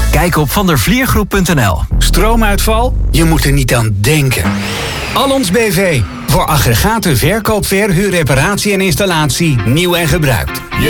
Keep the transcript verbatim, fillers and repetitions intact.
Kijk op vandervliergroep punt n l. Stroomuitval? Je moet er niet aan denken. Allons B V. Voor aggregaten, verkoop, verhuur, reparatie en installatie, nieuw en gebruikt.